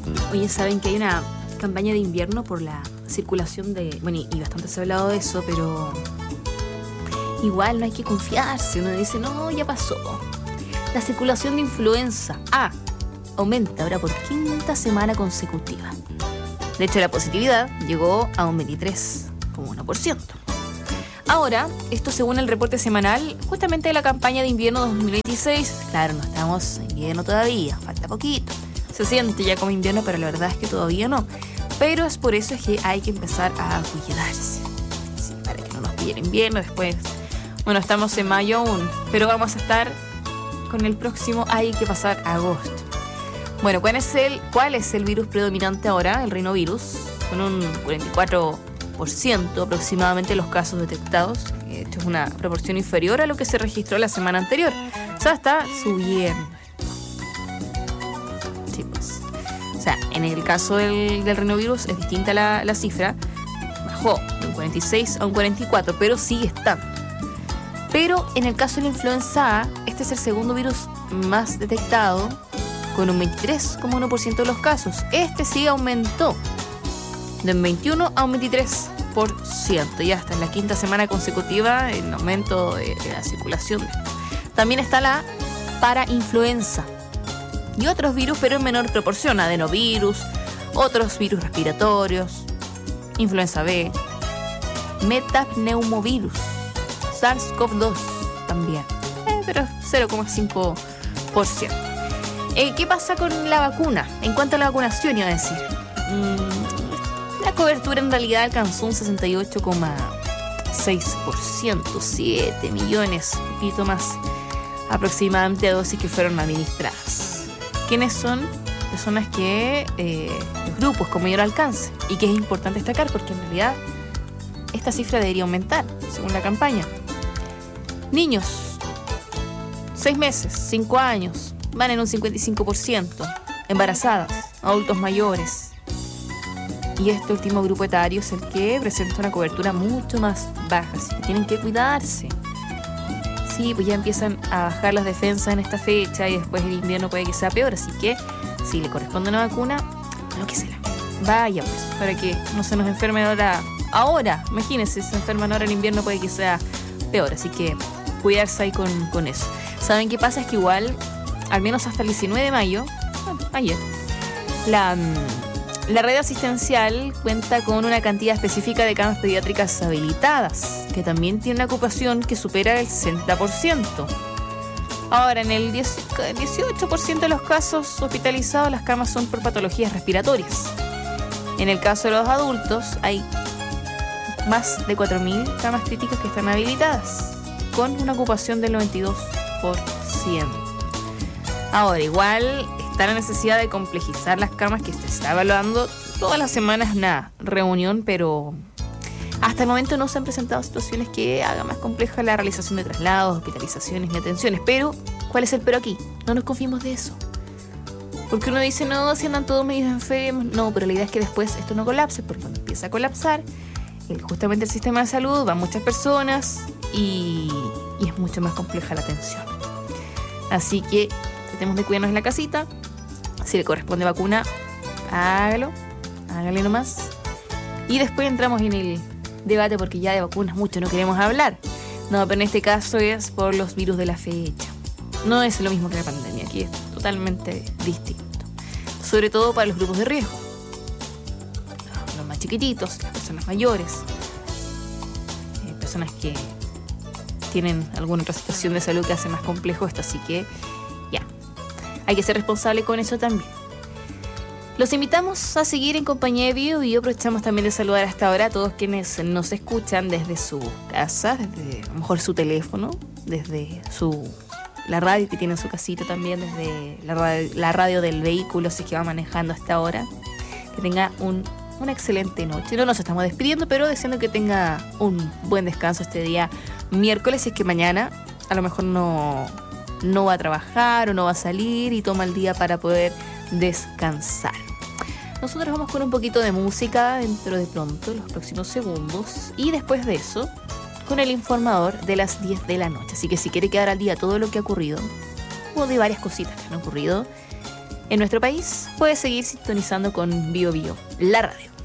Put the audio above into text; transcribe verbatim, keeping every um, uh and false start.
Oye, ¿saben que hay una campaña de invierno por la circulación de... Bueno, y bastante se ha hablado de eso, pero igual no hay que confiarse. Uno dice, no, ya pasó. La circulación de influenza A aumenta ahora por quinta semana consecutiva. De hecho, la positividad llegó a un veintitrés coma uno por ciento. Ahora, esto según el reporte semanal justamente de la campaña de invierno dos mil veintiséis. Claro, no estamos en invierno todavía, falta poquito. Se siente ya como invierno, pero la verdad es que todavía no. Pero es por eso que hay que empezar a cuidarse. Sí, para que no nos pille el invierno después. Bueno, estamos en mayo aún, pero vamos a estar con el próximo, hay que pasar a agosto. Bueno, ¿cuál es el, cuál es el virus predominante ahora? El rinovirus, con un cuarenta y cuatro por ciento aproximadamente de los casos detectados. Esto es una proporción inferior a lo que se registró la semana anterior. O sea, está subiendo. Sí, pues. O sea, en el caso del, del rinovirus es distinta la, la cifra. Bajó de un cuarenta y seis a un cuarenta y cuatro, pero sigue estando. Pero en el caso de la influenza A, este es el segundo virus más detectado, con un veintitrés coma uno por ciento de los casos. Este sí aumentó de un veintiuno a un veintitrés por ciento. Ya hasta en la quinta semana consecutiva el aumento de, de la circulación. También está la parainfluenza y otros virus, pero en menor proporción. Adenovirus, otros virus respiratorios, influenza B, metapneumovirus, SARS-CoV dos también, eh, pero cero coma cinco por ciento. Eh, ¿Qué pasa con la vacuna? En cuanto a la vacunación, iba a decir, mmm, la cobertura en realidad alcanzó un sesenta y ocho coma seis por ciento, siete millones, un poquito más aproximadamente de dosis que fueron administradas. ¿Quiénes son? Personas que, eh, los grupos con mayor alcance, y que es importante destacar porque en realidad esta cifra debería aumentar, según la campaña. Niños, seis meses, cinco años, van en un cincuenta y cinco por ciento. Embarazadas, adultos mayores. Y este último grupo etario es el que presenta una cobertura mucho más baja, así que tienen que cuidarse. Sí, pues ya empiezan a bajar las defensas en esta fecha y después el invierno puede que sea peor, así que si le corresponde una vacuna, lo que sea. Vaya pues, para que no se nos enferme ahora. Ahora, imagínense, si se enferman ahora en invierno puede que sea peor, así que cuidarse ahí con, con eso. ¿Saben qué pasa? Es que igual, al menos hasta el diecinueve de mayo, bueno, ayer, la, la red asistencial cuenta con una cantidad específica de camas pediátricas habilitadas, que también tiene una ocupación que supera el sesenta por ciento. Ahora, en el dieciocho por ciento de los casos hospitalizados, las camas son por patologías respiratorias. En el caso de los adultos, hay más de cuatro mil camas críticas que están habilitadas, con una ocupación del noventa y dos por ciento. Ahora, igual está la necesidad de complejizar las camas que se está evaluando todas las semanas una reunión, pero hasta el momento no se han presentado situaciones que hagan más compleja la realización de traslados, hospitalizaciones y atenciones. Pero, ¿cuál es el pero aquí? No nos confiemos de eso. Porque uno dice, no, si andan todos medios enfermos. No, pero la idea es que después esto no colapse, porque cuando empieza a colapsar, el, justamente el sistema de salud, van muchas personas y, y es mucho más compleja la atención. Así que tratemos de cuidarnos en la casita. Si le corresponde vacuna, hágalo, hágale nomás. Y después entramos en el debate, porque ya de vacunas mucho no queremos hablar. No, pero en este caso es por los virus de la fecha. No es lo mismo que la pandemia, aquí es totalmente distinto. Sobre todo para los grupos de riesgo. Los más chiquititos, las personas mayores, eh, personas que tienen alguna otra situación de salud que hace más complejo esto, así que ya, hay que ser responsable con eso también. Los invitamos a seguir en compañía de Bio y aprovechamos también de saludar hasta ahora a todos quienes nos escuchan desde su casa, desde a lo mejor su teléfono, desde su la radio que tiene en su casita también, desde la radio, la radio del vehículo, si es que va manejando hasta ahora. Que tenga un, una excelente noche. No nos estamos despidiendo, pero deseando que tenga un buen descanso este día miércoles, si es que mañana a lo mejor no, no va a trabajar o no va a salir y toma el día para poder descansar. Nosotros vamos con un poquito de música dentro de pronto, los próximos segundos, y después de eso con el informador de las diez de la noche. Así que si quiere quedar al día todo lo que ha ocurrido, o de varias cositas que han ocurrido, en nuestro país, puedes seguir sintonizando con Bio Bio, la radio.